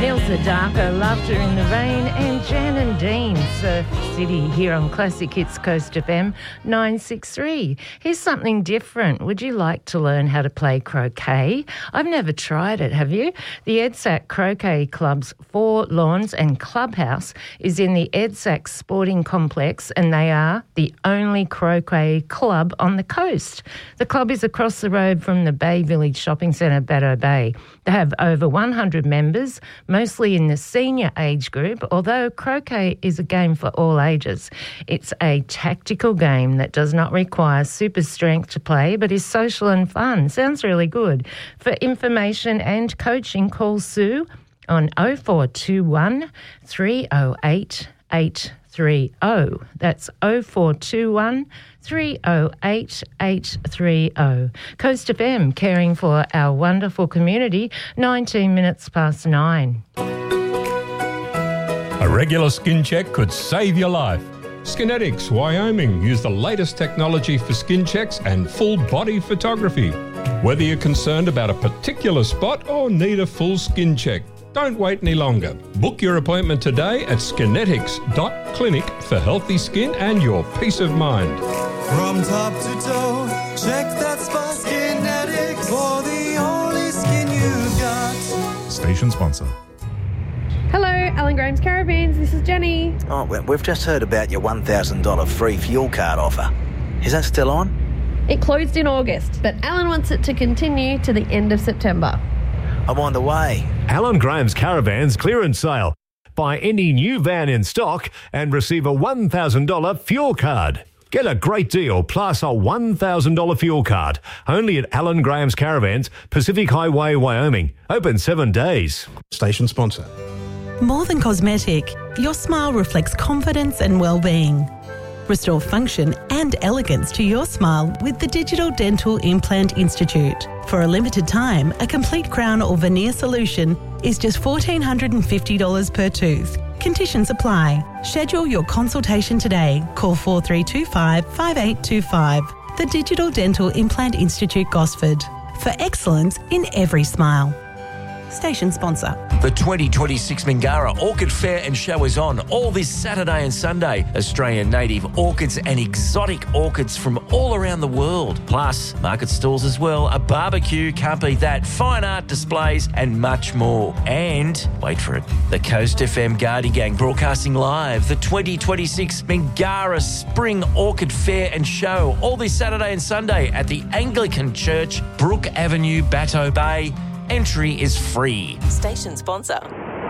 Neil Sedaka, Laughter in the Rain, and Jan and Dean, Surf City, here on Classic Hits Coast FM 963. Here's something different. Would you like to learn how to play croquet? I've never tried it, have you? The EDSAC Croquet Club's Four Lawns and Clubhouse is in the EDSAC Sporting Complex, and they are the only croquet club on the coast. The club is across the road from the Bay Village Shopping Centre, Baddo Bay. They have over 100 members, mostly in the senior age group, although croquet is a game for all ages. It's a tactical game that does not require super strength to play, but is social and fun. Sounds really good. For information and coaching, call Sue on 0421 308 830. That's 0421 308 830. Coast FM, caring for our wonderful community, 19 minutes past 9. A regular skin check could save your life. Skinetics Wyoming use the latest technology for skin checks and full body photography. Whether you're concerned about a particular spot or need a full skin check, don't wait any longer. Book your appointment today at skinetics.clinic for healthy skin and your peace of mind. From top to toe, check that spot. Skinetics for the only skin you got. Station sponsor. Hello, Alan Graham's Caravans. This is Jenny. Oh, well, we've just heard about your $1,000 free fuel card offer. Is that still on? It closed in August, but Alan wants it to continue to the end of September. I'm on the way. Alan Graham's Caravans clearance sale. Buy any new van in stock and receive a $1,000 fuel card. Get a great deal plus a $1,000 fuel card. Only at Alan Graham's Caravans, Pacific Highway, Wyoming. Open 7 days. Station sponsor. More than cosmetic, your smile reflects confidence and well-being. Restore function and elegance to your smile with the Digital Dental Implant Institute. For a limited time, a complete crown or veneer solution is just $1,450 per tooth. Conditions apply. Schedule your consultation today. Call 4325 5825. The Digital Dental Implant Institute, Gosford. For excellence in every smile. Station sponsor. The 2026 Mingara Orchid Fair and Show is on all this Saturday and Sunday. Australian native orchids and exotic orchids from all around the world. Plus, market stalls as well, a barbecue, can't beat that, fine art displays and much more. And, wait for it, the Coast FM Gardy Gang broadcasting live the 2026 Mingara Spring Orchid Fair and Show all this Saturday and Sunday at the Anglican Church, Brook Avenue, Batto Bay. Entry is free. Station sponsor.